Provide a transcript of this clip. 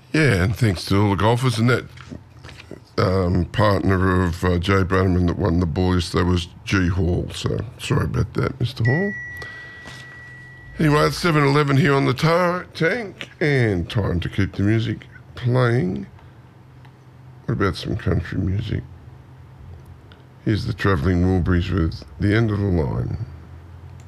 Yeah, and thanks to all the golfers. And that partner of Jay Bannerman that won the ball yesterday was G Hall. So sorry about that, Mr. Hall. Anyway, it's 7:11 here on the tank, and time to keep the music playing. What about some country music? Here's the Travelling Wilburys with The End of the Line.